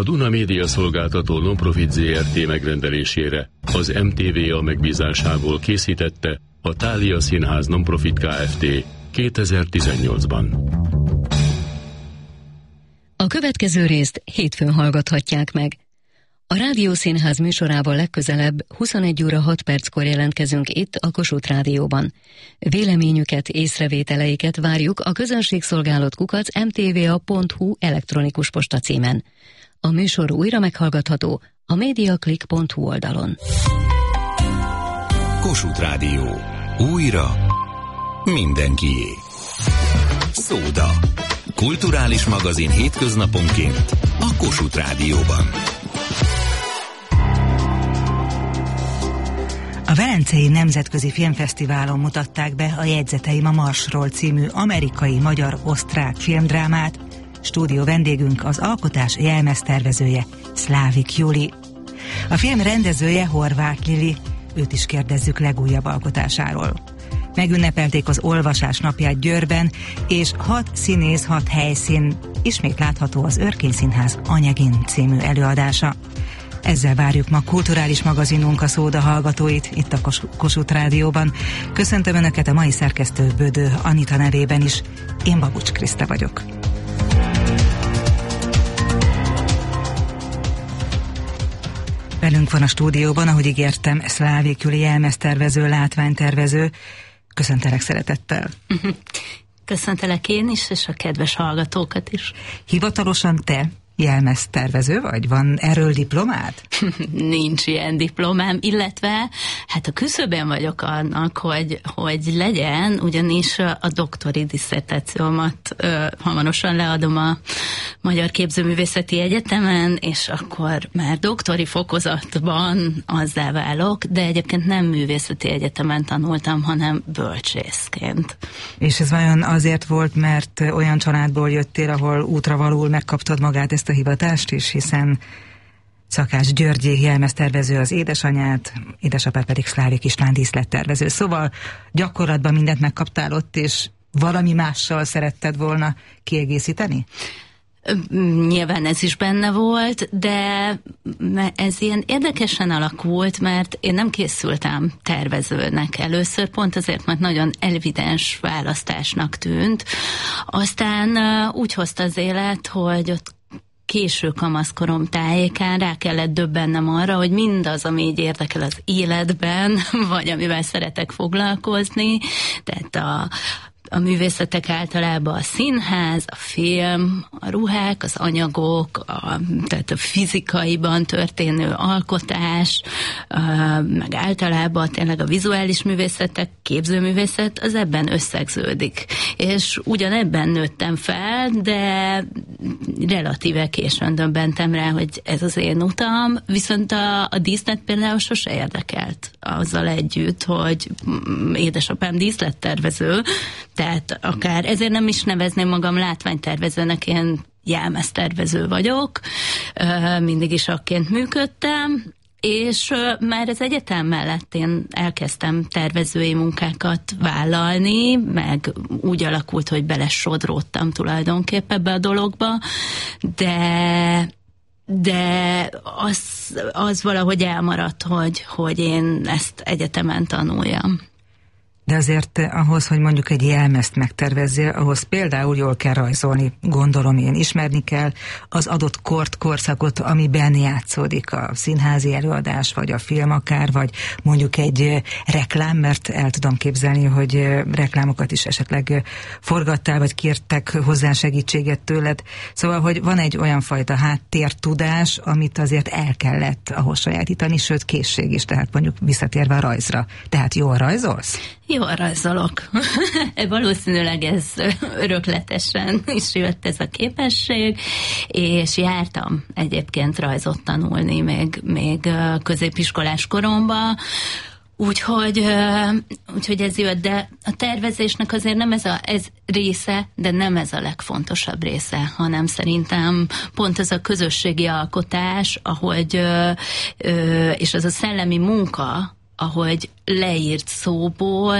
A Duna Média Szolgáltató Nonprofit Zrt. Megrendelésére az MTVA megbízásából készítette a Thália Színház Nonprofit Kft. 2018-ban. A következő részt hétfőn hallgathatják meg. A Rádiószínház műsorával legközelebb 21 óra 6 perckor jelentkezünk itt a Kossuth Rádióban. Véleményüket, észrevételeiket várjuk a közönségszolgálat@mtva.hu elektronikus postacímen. A műsor újra meghallgatható a mediaclick.hu oldalon. Kossuth Rádió. Újra mindenkié. Szóda. Kulturális magazin hétköznaponként a Kossuth Rádióban. A Velencei Nemzetközi Filmfesztiválon mutatták be a Jegyzeteim a Marsról című amerikai, magyar-osztrák filmdrámát. Stúdió vendégünk az alkotás jelmeztervezője, Szlávik Juli. A film rendezője Horváth Lili, őt is kérdezzük legújabb alkotásáról. Megünnepelték az olvasás napját Győrben, és 6 színész, 6 helyszín ismét látható az Örkény Színház Anyagin című előadása. Ezzel várjuk ma kulturális magazinunk a Szóda hallgatóit itt a Kossuth Rádióban. Köszöntöm Önöket a mai szerkesztő Bödő Anita nevében is. Én Babucs Kriszta vagyok. Velünk van a stúdióban, ahogy ígértem, Szlávik Juli jelmeztervező, látványtervező. Köszöntelek szeretettel. Köszöntelek én is, és a kedves hallgatókat is. Hivatalosan te jelmeztervező vagy? Van erről diplomád? Nincs ilyen diplomám, illetve hát a küszöbén vagyok annak, hogy legyen, ugyanis a doktori disszertációmat hamarosan leadom a Magyar Képzőművészeti Egyetemen, és akkor már doktori fokozatban azzá válok, de egyébként nem művészeti egyetemen tanultam, hanem bölcsészként. És ez vajon azért volt, mert olyan családból jöttél, ahol útravalóul megkaptad magát ezt a hivatást is, hiszen Szakács Györgyi jelmeztervező az édesanyát, édesapád pedig Szlávik István díszlettervező. Szóval gyakorlatban mindent megkaptál ott, és valami mással szeretted volna kiegészíteni? Nyilván ez is benne volt, de ez ilyen érdekesen alakult, mert én nem készültem tervezőnek először, pont azért, mert nagyon evidens választásnak tűnt. Aztán úgy hozta az élet, hogy ott késő kamaszkorom tájékán rá kellett döbbennem arra, hogy mindaz, ami így érdekel az életben, vagy amivel szeretek foglalkozni, tehát a művészetek általában a színház, a film, a ruhák, az anyagok, tehát a fizikaiban történő alkotás, meg általában tényleg a vizuális művészetek, képzőművészet, az ebben összegződik. És ugyanebben nőttem fel, de relatíve későn döbbentem rá, hogy ez az én utam, viszont a díszlet például sose érdekelt azzal együtt, hogy édesapám díszlettervező, tehát akár ezért nem is nevezném magam látványtervezőnek, én jelmeztervező vagyok, mindig is akként működtem, és már az egyetem mellett én elkezdtem tervezői munkákat vállalni, meg úgy alakult, hogy belesodródtam tulajdonképpen ebbe a dologba, de az valahogy elmaradt, hogy én ezt egyetemen tanuljam. De azért ahhoz, hogy mondjuk egy jelmezt megtervezzél, ahhoz például jól kell rajzolni, gondolom én, ismerni kell az adott kort, korszakot, amiben játszódik a színházi előadás, vagy a film akár, vagy mondjuk egy reklám, mert el tudom képzelni, hogy reklámokat is esetleg forgattál, vagy kértek hozzá segítséget tőled. Szóval, hogy van egy olyan fajta háttértudás, amit azért el kellett ahhoz sajátítani, sőt készség is, tehát mondjuk visszatérve a rajzra. Tehát jól rajzolsz? Jól rajzolok. Valószínűleg ez örökletesen is jött ez a képesség, és jártam egyébként rajzot tanulni még középiskolás koromban, úgyhogy ez jött, de a tervezésnek azért nem ez része, de nem ez a legfontosabb része, hanem szerintem pont ez a közösségi alkotás, ahogy, és az a szellemi munka, ahogy leírt szóból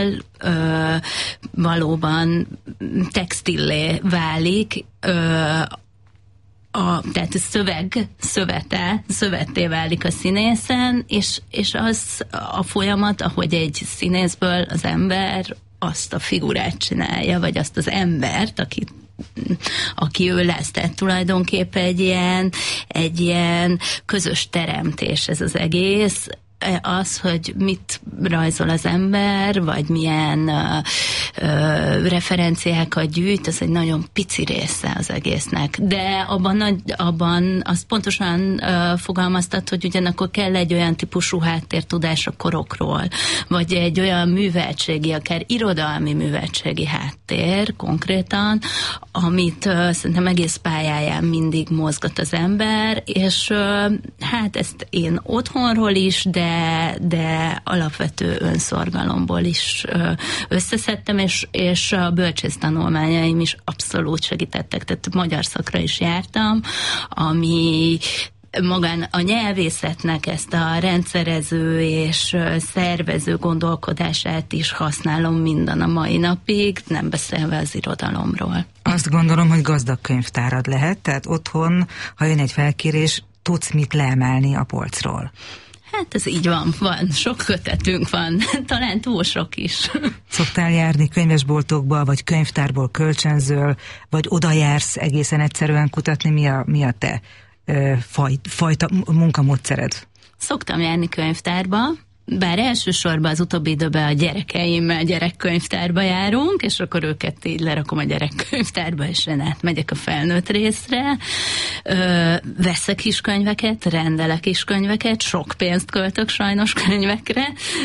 valóban textillé válik tehát szövetté válik a színészen, és az a folyamat, ahogy egy színészből az ember azt a figurát csinálja, vagy azt az embert, aki ő lesz. Tehát tulajdonképpen egy ilyen közös teremtés ez az egész. Az, hogy mit rajzol az ember, vagy milyen referenciákat gyűjt, az egy nagyon pici része az egésznek. De abban azt pontosan fogalmaztat, hogy ugyanakkor kell egy olyan típusú háttértudás a korokról, vagy egy olyan műveltségi, akár irodalmi műveltségi háttér konkrétan, amit szerintem egész pályáján mindig mozgat az ember, és hát ezt én otthonról is, de alapvető önszorgalomból is összeszedtem, és a bölcsésztanulmányaim is abszolút segítettek. Tehát magyar szakra is jártam, ami magán a nyelvészetnek ezt a rendszerező és szervező gondolkodását is használom minden a mai napig, nem beszélve az irodalomról. Azt gondolom, hogy gazdag könyvtárad lehet, tehát otthon, ha jön egy felkérés, tudsz mit leemelni a polcról. Hát ez így van, sok kötetünk van, talán túl sok is. Szoktál járni könyvesboltokba, vagy könyvtárból kölcsönzöl, vagy oda jársz egészen egyszerűen kutatni, mi a te fajta munkamódszered? Szoktam járni könyvtárba, bár elsősorban az utóbbi időben a gyerekeimmel gyerekkönyvtárba járunk, és akkor őket így lerakom a gyerekkönyvtárba, és én átmegyek a felnőtt részre. Veszek is könyveket, rendelek is könyveket, sok pénzt költök sajnos könyvekre,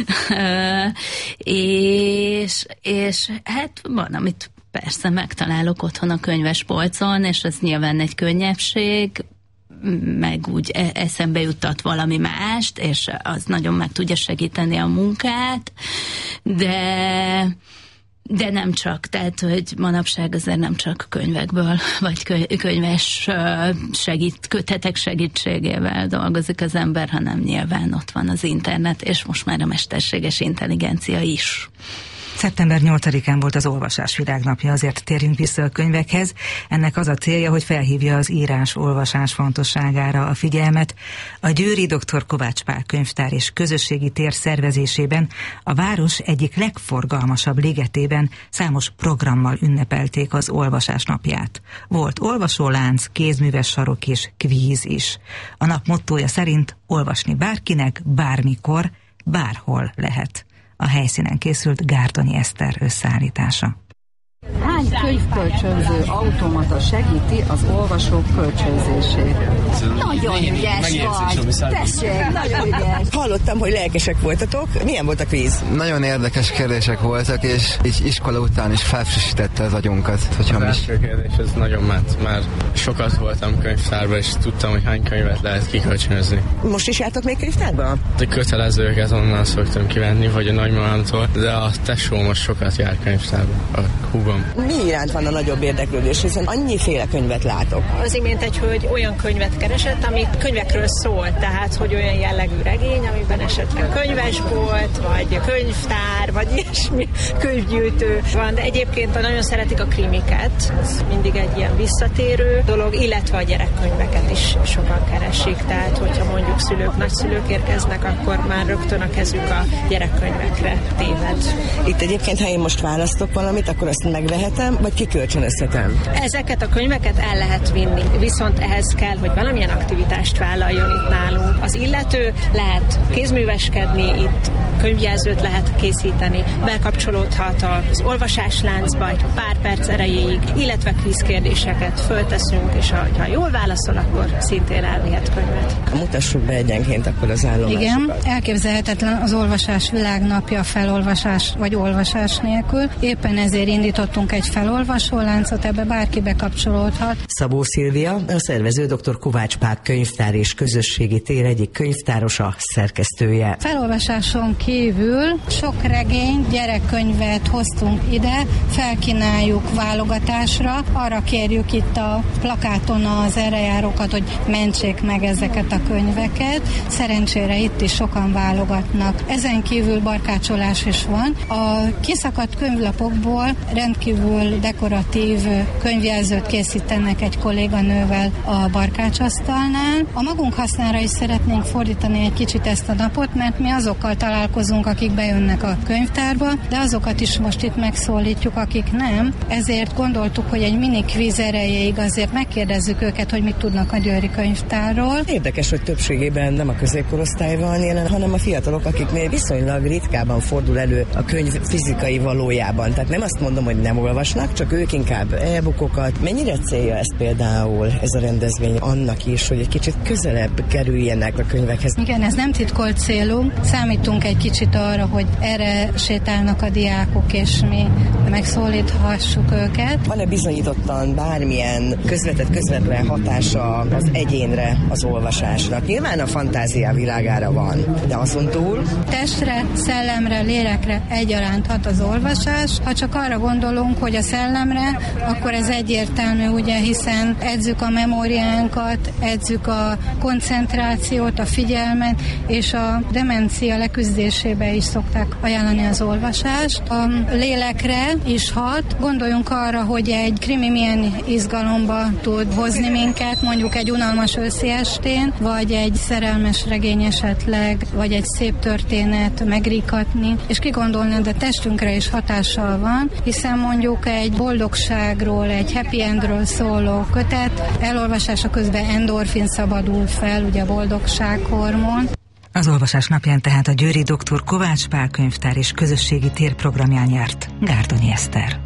és hát van, amit persze megtalálok otthon a könyvespolcon, és ez nyilván egy könnyebbség, meg úgy eszembe juttat valami mást, és az nagyon meg tudja segíteni a munkát, de nem csak, tehát, hogy manapság azért nem csak könyvekből, vagy könyves kötetek segítségével dolgozik az ember, hanem nyilván ott van az internet, és most már a mesterséges intelligencia is. Szeptember 8-án volt az Olvasás Világnapja, azért térjünk vissza a könyvekhez. Ennek az a célja, hogy felhívja az írás-olvasás fontosságára a figyelmet. A győri dr. Kovács Pál könyvtár és közösségi tér szervezésében a város egyik legforgalmasabb ligetében számos programmal ünnepelték az Olvasás napját. Volt olvasólánc, kézműves sarok és kvíz is. A nap mottója szerint olvasni bárkinek, bármikor, bárhol lehet. A helyszínen készült Gárdonyi Eszter összeállítása. Hány könyvkölcsönző automata segíti az olvasók kölcsönzését? Nagyon ügyes vagy! Tessék, nagyon ügyes! Hallottam, hogy lelkesek voltatok. Milyen volt a kvíz? Nagyon érdekes kérdések voltak, és így iskola után is felfrissítette az agyunkat. Az első kérdés, ez nagyon ment. Már sokat voltam könyvtárban, és tudtam, hogy hány könyvet lehet kikölcsönözni. Most is jártok még könyvtárban? A kötelezőket onnan szoktam kivenni, vagy a nagymamámtól, de a tesó most sokat jár könyvtárban, a húgom. Mi iránt van a nagyobb érdeklődés, hiszen annyiféle könyvet látok? Az imént egy hölgy olyan könyvet keresett, ami könyvekről szól, tehát hogy olyan jellegű regény, amiben esetleg könyvesbolt, vagy könyvtár, vagy ilyesmi könyvgyűjtő van, de egyébként nagyon szeretik a krimiket, ez mindig egy ilyen visszatérő dolog, illetve a gyerekkönyveket is sokan keresik, tehát hogyha mondjuk szülők, nagyszülők érkeznek, akkor már rögtön a kezük a gyerekkönyvekre téved. Itt egyébként, ha én most választok valamit, akkor azt megvehetem, vagy kikölcsönözhetem? Ezeket a könyveket el lehet vinni, viszont ehhez kell, hogy valamilyen aktivitást vállaljon itt nálunk. Az illető lehet kézműveskedni, itt könyvjelzőt lehet készíteni, bekapcsolódhat az olvasásláncba egy pár perc erejéig, illetve kvízkérdéseket fölteszünk, és ha jól válaszol, akkor szintén elvihet könyvet. Mutassuk be egyenként akkor az állomásokat. Igen, elképzelhetetlen az Olvasás Világnapja felolvasás vagy olvasás nélkül. Éppen ezért indítottunk egy felolvasó láncot, ebbe bárki bekapcsolódhat. Szabó Szilvia, a szervező dr. Kovács Pál könyvtár és közösségi tér egyik könyvtárosa, szerkesztője. Felolvasáson kívül sok regény, gyerekkönyvet hoztunk ide, felkínáljuk válogatásra, arra kérjük itt a plakáton az errejárókat, hogy mentsék meg ezeket a könyveket. Szerencsére itt is sokan válogatnak. Ezen kívül barkácsolás is van. A kiszakadt könyvlapokból rendkívül rendkívül dekoratív könyvjelzőt készítenek egy kolléganővel a barkácsasztalnál. A magunk hasznára is szeretnénk fordítani egy kicsit ezt a napot, mert mi azokkal találkozunk, akik bejönnek a könyvtárba, de azokat is most itt megszólítjuk, akik nem. Ezért gondoltuk, hogy egy mini kvíz erejéig azért megkérdezzük őket, hogy mit tudnak a győri könyvtárról. Érdekes, hogy többségében nem a középkorosztály van jelen, hanem a fiatalok, akiknél viszonylag ritkában fordul elő a könyv fizikai valójában. Tehát nem azt mondom, hogy nem olvasnak, csak ők inkább e-bookokat. Mennyire célja ez például, ez a rendezvény annak is, hogy egy kicsit közelebb kerüljenek a könyvekhez? Igen, ez nem titkolt célunk. Számítunk egy kicsit arra, hogy erre sétálnak a diákok, és mi megszólíthassuk őket. Van-e bizonyítottan bármilyen közvetlen hatása az egyénre, az olvasásnak? Nyilván a fantázia világára van, de azon túl? Testre, szellemre, lélekre egyaránt hat az olvasás. Ha csak arra gondolunk, hogy a szellemre, akkor ez egyértelmű, ugye, hiszen edzük a memóriánkat, edzük a koncentrációt, a figyelmet, és a demencia leküzdésébe is szokták ajánlani az olvasást. A lélekre is hat. Gondoljunk arra, hogy egy krimi milyen izgalomba tud hozni minket, mondjuk egy unalmas őszi estén, vagy egy szerelmes regény esetleg, vagy egy szép történet megrikatni, és ki gondolni, de testünkre is hatással van, hiszen mondjuk egy boldogságról, egy happy endről szóló kötet, elolvasása közben endorfin szabadul fel, ugye a boldogsághormon. Az olvasás napján tehát a győri dr. Kovács Pál könyvtár és közösségi térprogramján járt Gárdonyi Eszter.